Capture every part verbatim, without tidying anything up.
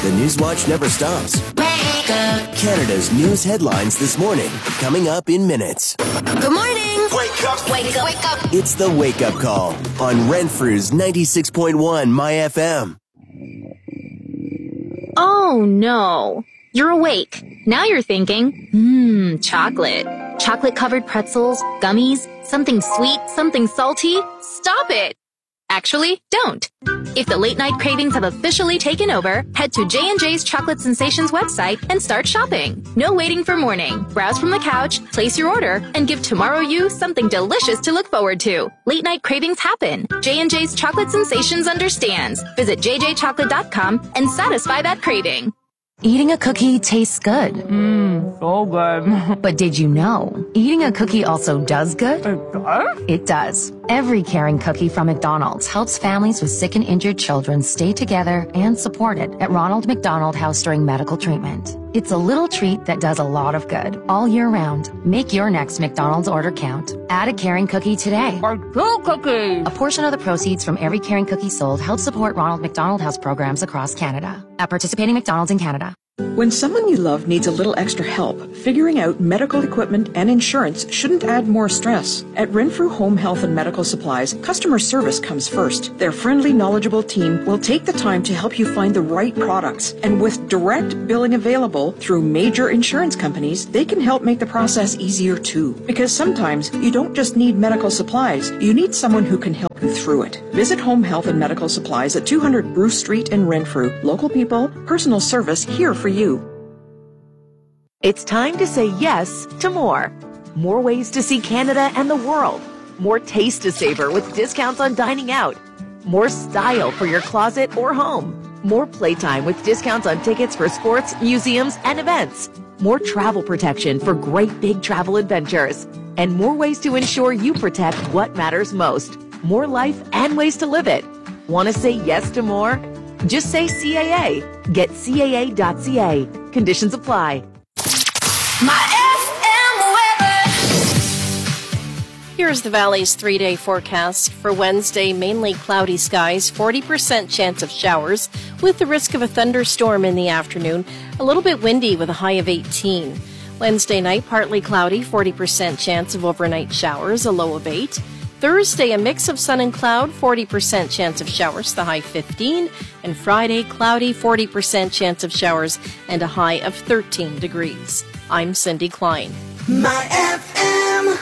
The Newswatch never stops. Wake up. Canada's news headlines this morning, coming up in minutes. Good morning. Wake up. Wake up. Wake up. It's the Wake Up Call on Renfrew's ninety-six point one My F M. Oh, no. You're awake. Now you're thinking, mmm, chocolate. Chocolate-covered pretzels, gummies, something sweet, something salty. Stop it. Actually, don't. If the late-night cravings have officially taken over, head to J and J's Chocolate Sensations website and start shopping. No waiting for morning. Browse from the couch, place your order, and give tomorrow you something delicious to look forward to. Late-night cravings happen. J and J's Chocolate Sensations understands. Visit j j chocolate dot com and satisfy that craving. Eating a cookie tastes good. Mmm, so good. But did you know, eating a cookie also does good? It does? It does. Every caring cookie from McDonald's helps families with sick and injured children stay together and supported at Ronald McDonald House during medical treatment. It's a little treat that does a lot of good all year round. Make your next McDonald's order count. Add a caring cookie today. Or two cookies. A portion of the proceeds from every caring cookie sold helps support Ronald McDonald House programs across Canada. At participating McDonald's in Canada. When someone you love needs a little extra help, figuring out medical equipment and insurance shouldn't add more stress. At Renfrew Home Health and Medical Supplies, customer service comes first. Their friendly, knowledgeable team will take the time to help you find the right products. And with direct billing available through major insurance companies, they can help make the process easier too. Because sometimes you don't just need medical supplies, you need someone who can help you through it. Visit Home Health and Medical Supplies at two hundred Bruce Street in Renfrew. Local people, personal service here for you. It's time to say yes to more. More ways to see Canada and the world. More taste to savor with discounts on dining out. More style for your closet or home. More playtime with discounts on tickets for sports, museums, and events. More travel protection for great big travel adventures. And more ways to ensure you protect what matters most. More life and ways to live it. Want to say yes to more? Just say C A A. Get C A A dot C A. Conditions apply. My F M weather. Here's the Valley's three-day forecast. For Wednesday, mainly cloudy skies, forty percent chance of showers, with the risk of a thunderstorm in the afternoon. A little bit windy with a high of eighteen. Wednesday night, partly cloudy, forty percent chance of overnight showers, a low of eight. Thursday, a mix of sun and cloud, forty percent chance of showers, the high fifteen. And Friday, cloudy, forty percent chance of showers, and a high of thirteen degrees. I'm Cindy Klein. My F M.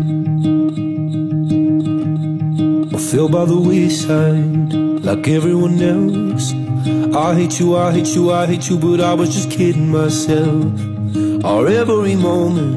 I feel by the wayside, like everyone else. I hate you, I hate you, I hate you, but I was just kidding myself. Our every moment